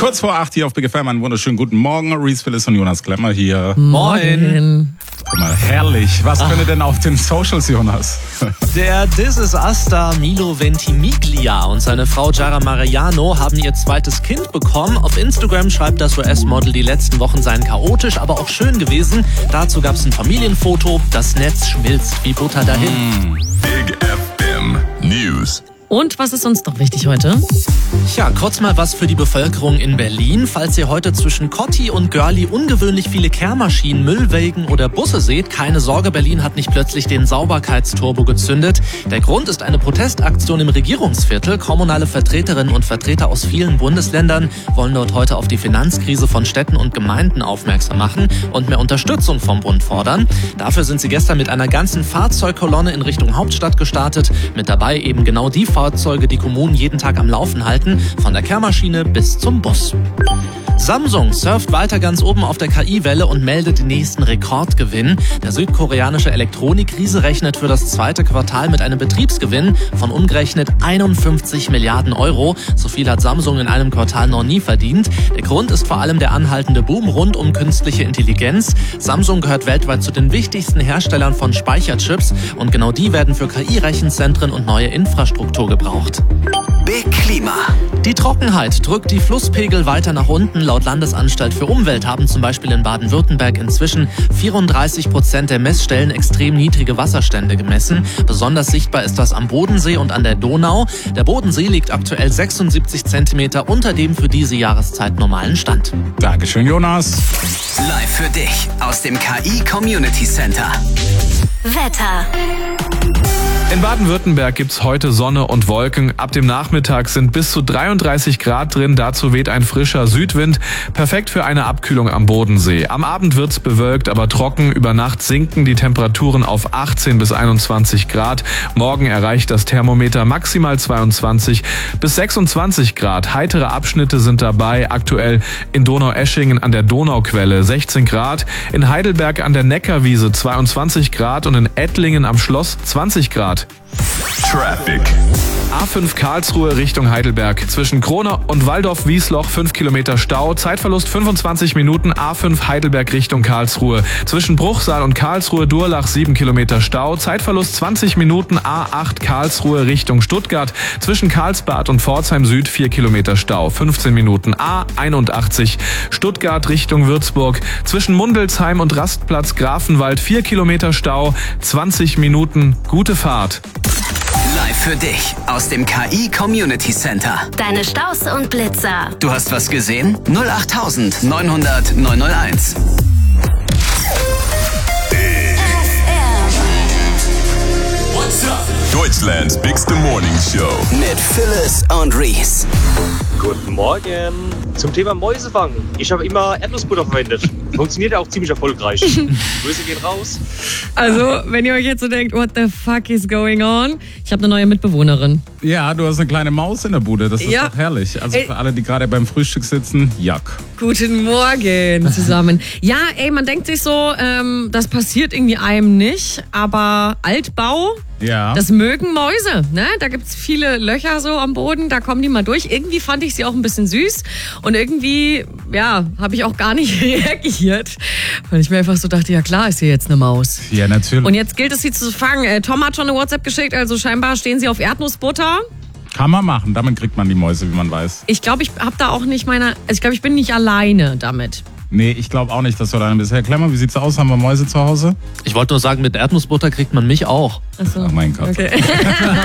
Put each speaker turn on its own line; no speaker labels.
Kurz vor 8 hier auf Big FM. Einen wunderschönen guten Morgen. Reese Phyllis und Jonas Klemmer hier.
Moin.
Guck mal, herrlich. Was könnte denn auf den Socials, Jonas?
Der This Is Us Star Milo Ventimiglia und seine Frau Giara Mariano haben ihr zweites Kind bekommen. Auf Instagram schreibt das US-Model, die letzten Wochen seien chaotisch, aber auch schön gewesen. Dazu gab es ein Familienfoto. Das Netz schmilzt wie Butter dahin.
Big FM News.
Und was ist uns noch wichtig heute?
Ja, kurz mal was für die Bevölkerung in Berlin. Falls ihr heute zwischen Kotti und Görli ungewöhnlich viele Kehrmaschinen, Müllwägen oder Busse seht, keine Sorge, Berlin hat nicht plötzlich den Sauberkeitsturbo gezündet. Der Grund ist eine Protestaktion im Regierungsviertel. Kommunale Vertreterinnen und Vertreter aus vielen Bundesländern wollen dort heute auf die Finanzkrise von Städten und Gemeinden aufmerksam machen und mehr Unterstützung vom Bund fordern. Dafür sind sie gestern mit einer ganzen Fahrzeugkolonne in Richtung Hauptstadt gestartet. Mit dabei eben genau die Fahrzeuge, die Kommunen jeden Tag am Laufen halten, von der Kehrmaschine bis zum Bus. Samsung surft weiter ganz oben auf der KI-Welle und meldet den nächsten Rekordgewinn. Der südkoreanische Elektronikriese rechnet für das zweite Quartal mit einem Betriebsgewinn von umgerechnet 51 Milliarden Euro. So viel hat Samsung in einem Quartal noch nie verdient. Der Grund ist vor allem der anhaltende Boom rund um künstliche Intelligenz. Samsung gehört weltweit zu den wichtigsten Herstellern von Speicherchips und genau die werden für KI-Rechenzentren und neue Infrastruktur gebraucht.
Big Klima.
Die Trockenheit drückt die Flusspegel weiter nach unten. Laut Landesanstalt für Umwelt haben zum Beispiel in Baden-Württemberg inzwischen 34% der Messstellen extrem niedrige Wasserstände gemessen. Besonders sichtbar ist das am Bodensee und an der Donau. Der Bodensee liegt aktuell 76 Zentimeter unter dem für diese Jahreszeit normalen Stand.
Dankeschön, Jonas.
Live für dich aus dem KI Community Center.
Wetter.
In Baden-Württemberg gibt's heute Sonne und Wolken. Ab dem Nachmittag sind bis zu 33 Grad drin. Dazu weht ein frischer Südwind. Perfekt für eine Abkühlung am Bodensee. Am Abend wird's bewölkt, aber trocken. Über Nacht sinken die Temperaturen auf 18 bis 21 Grad. Morgen erreicht das Thermometer maximal 22 bis 26 Grad. Heitere Abschnitte sind dabei. Aktuell in Donaueschingen an der Donauquelle 16 Grad. In Heidelberg an der Neckarwiese 22 Grad und in Ettlingen am Schloss 20 Grad.
Traffic.
A5 Karlsruhe Richtung Heidelberg. Zwischen Krone und Waldorf-Wiesloch 5 Kilometer Stau. Zeitverlust 25 Minuten. A5 Heidelberg Richtung Karlsruhe. Zwischen Bruchsal und Karlsruhe-Durlach 7 Kilometer Stau. Zeitverlust 20 Minuten. A8 Karlsruhe Richtung Stuttgart. Zwischen Karlsbad und Pforzheim Süd 4 Kilometer Stau. 15 Minuten. A81 Stuttgart Richtung Würzburg. Zwischen Mundelsheim und Rastplatz Grafenwald 4 Kilometer Stau. 20 Minuten. Gute Fahrt.
Live für dich aus dem KI Community Center.
Deine Staus und Blitzer.
Du hast was gesehen? 08900 901.
Deutschlands bigste Morning Show.
Mit Phyllis und Reese.
Guten Morgen. Zum Thema Mäusefangen. Ich habe immer Erdnussbutter verwendet. Funktioniert ja auch ziemlich erfolgreich. Grüße gehen raus.
Also, wenn ihr euch jetzt so denkt, what the fuck is going on? Ich habe eine neue Mitbewohnerin.
Ja, du hast eine kleine Maus in der Bude. Das ist doch herrlich. Also für alle, die gerade beim Frühstück sitzen, Jack.
Guten Morgen zusammen. Ja, man denkt sich so, das passiert irgendwie einem nicht, aber Altbau, das mögen Mäuse. Ne? Da gibt's viele Löcher so am Boden, da kommen die mal durch. Irgendwie fand ich sie auch ein bisschen süß und irgendwie, habe ich auch gar nicht reagiert, weil ich mir einfach so dachte, ja klar ist hier jetzt eine Maus.
Ja, natürlich.
Und jetzt gilt es, sie zu fangen. Tom hat schon eine WhatsApp geschickt, also scheinbar stehen sie auf Erdnussbutter.
Kann man machen, damit kriegt man die Mäuse, wie man weiß.
Ich glaube, ich habe da auch nicht ich bin nicht alleine damit.
Nee, ich glaube auch nicht, dass du alleine bist. Herr Klemmer, wie sieht's aus? Haben wir Mäuse zu Hause?
Ich wollte nur sagen, mit Erdnussbutter kriegt man mich auch.
Ach so.
Ach mein Gott.
Okay.